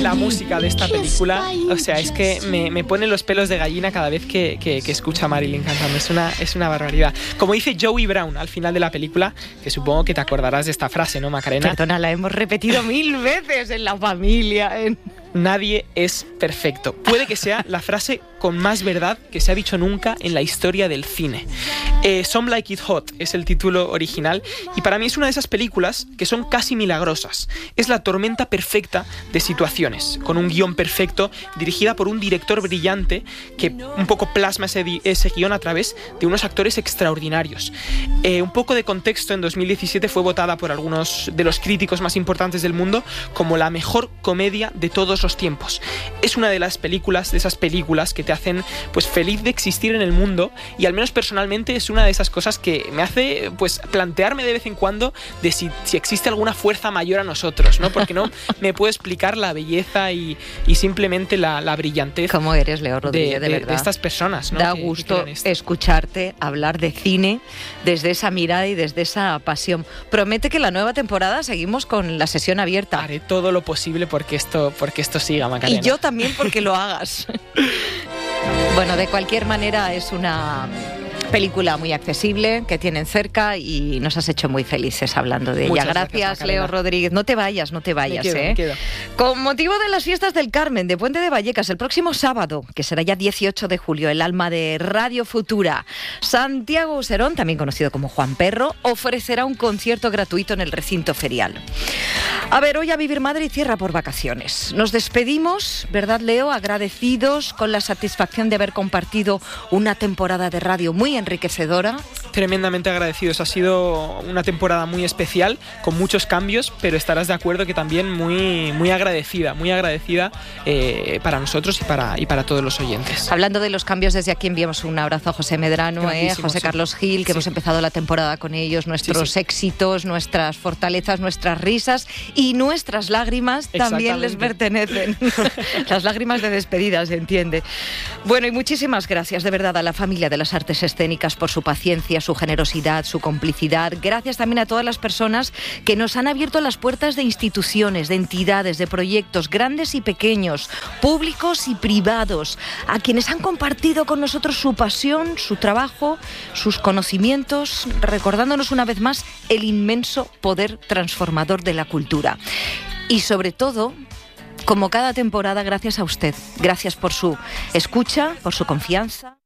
la música de esta película, o sea, es que me pone los pelos de gallina cada vez que escucho a Marilyn cantando. Es una barbaridad. Como dice Joey Brown al final de la película, que supongo que te acordarás de esta frase, ¿no, Macarena? Perdona, la hemos repetido 1000 veces en la familia. Nadie es perfecto. Puede que sea la frase con más verdad que se ha dicho nunca en la historia del cine. Some Like It Hot es el título original y para mí es una de esas películas que son casi milagrosas. Es la tormenta perfecta de situaciones, con un guión perfecto, dirigida por un director brillante que un poco plasma ese guión a través de unos actores extraordinarios. Un poco de contexto, en 2017 fue votada por algunos de los críticos más importantes del mundo como la mejor comedia de todos los tiempos. Es una de las películas, de esas películas que te hacen pues feliz de existir en el mundo, y al menos personalmente es una de esas cosas que me hace pues plantearme de vez en cuando de si existe alguna fuerza mayor a nosotros, ¿no? Porque no me puedo explicar la belleza y simplemente la brillantez. ¿Cómo eres, Leo Rodríguez? De verdad. De estas personas, ¿no? Da gusto escucharte hablar de cine desde esa mirada y desde esa pasión. Promete que la nueva temporada seguimos con la sesión abierta. Haré todo lo posible porque esto siga, Macarena. Y yo también porque lo hagas. Bueno, de cualquier manera es una película muy accesible que tienen cerca y nos has hecho muy felices hablando de ella. Muchas gracias, Leo Rodríguez. No te vayas, me quedo. Con motivo de las fiestas del Carmen de Puente de Vallecas, el próximo sábado, que será ya 18 de julio, el alma de Radio Futura, Santiago Userón, también conocido como Juan Perro, ofrecerá un concierto gratuito en el recinto ferial. A ver, hoy a vivir Madrid cierra por vacaciones. Nos despedimos, ¿verdad, Leo? Agradecidos, con la satisfacción de haber compartido una temporada de radio muy enriquecedora. Tremendamente agradecidos. Ha sido una temporada muy especial, con muchos cambios, pero estarás de acuerdo que también muy agradecida para nosotros y para todos los oyentes. Hablando de los cambios, desde aquí enviamos un abrazo a José Medrano, José Carlos Gil, que hemos empezado la temporada con ellos, nuestros éxitos, nuestras fortalezas, nuestras risas y nuestras lágrimas también les pertenecen. Las lágrimas de despedida, se entiende. Bueno, y muchísimas gracias de verdad a la familia de las Artes Escénicas por su paciencia, su generosidad, su complicidad. Gracias también a todas las personas que nos han abierto las puertas de instituciones, de entidades, de proyectos grandes y pequeños, públicos y privados, a quienes han compartido con nosotros su pasión, su trabajo, sus conocimientos, recordándonos una vez más el inmenso poder transformador de la cultura. Y sobre todo, como cada temporada, gracias a usted. Gracias por su escucha, por su confianza.